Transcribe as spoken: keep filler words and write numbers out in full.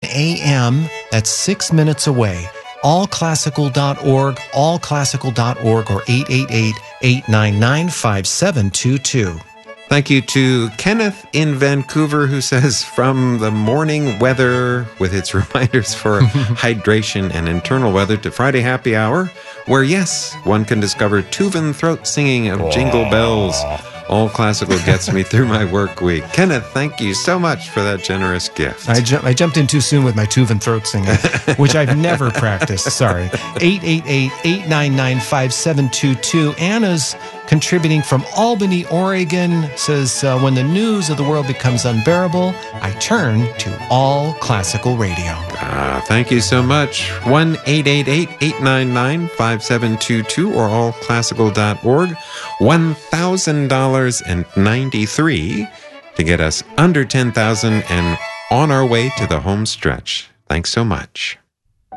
a.m. That's six minutes away. all classical dot org, all classical dot org, or eight eight eight, eight nine nine, five seven two two. Thank you to Kenneth in Vancouver, who says, from the morning weather with its reminders for hydration and internal weather to Friday happy hour, where, yes, one can discover Tuvan throat singing of Jingle Bells. All Classical gets me through my work week. Kenneth, thank you so much for that generous gift. I, ju- I jumped in too soon with my Tuvan throat singing, which I've never practiced. Sorry. eight eight eight, eight nine nine, five seven two two. Anna's contributing from Albany, Oregon, says, uh, when the news of the world becomes unbearable, I turn to All Classical Radio. Ah, thank you so much. one eight eight eight, eight nine nine, five seven two two or all classical dot org. one thousand dollars and ninety-three to get us under ten thousand and on our way to the home stretch. Thanks so much.